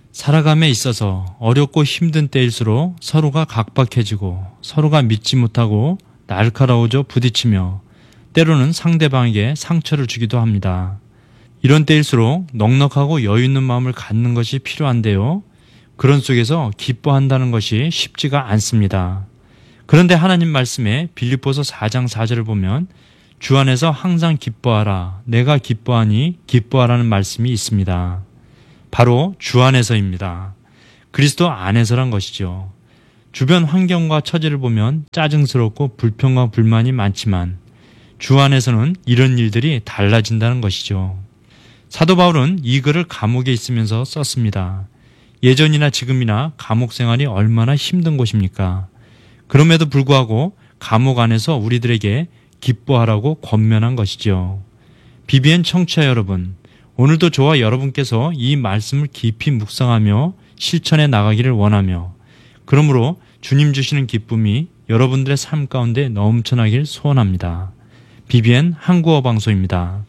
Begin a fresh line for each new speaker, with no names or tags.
살아감에 있어서 어렵고 힘든 때일수록 서로가 각박해지고 서로가 믿지 못하고 날카로워져 부딪히며 때로는 상대방에게 상처를 주기도 합니다. 이런 때일수록 넉넉하고 여유 있는 마음을 갖는 것이 필요한데요. 그런 속에서 기뻐한다는 것이 쉽지가 않습니다. 그런데 하나님 말씀에 빌립보서 4장 4절을 보면 주 안에서 항상 기뻐하라. 내가 기뻐하니 기뻐하라는 말씀이 있습니다. 바로 주 안에서입니다. 그리스도 안에서란 것이죠. 주변 환경과 처지를 보면 짜증스럽고 불평과 불만이 많지만 주 안에서는 이런 일들이 달라진다는 것이죠. 사도 바울은 이 글을 감옥에 있으면서 썼습니다. 예전이나 지금이나 감옥 생활이 얼마나 힘든 곳입니까? 그럼에도 불구하고 감옥 안에서 우리들에게 기뻐하라고 권면한 것이죠. BBN 청취자 여러분, 오늘도 저와 여러분께서 이 말씀을 깊이 묵상하며 실천해 나가기를 원하며 그러므로 주님 주시는 기쁨이 여러분들의 삶 가운데 넘쳐나길 소원합니다. BBN 한국어 방송입니다.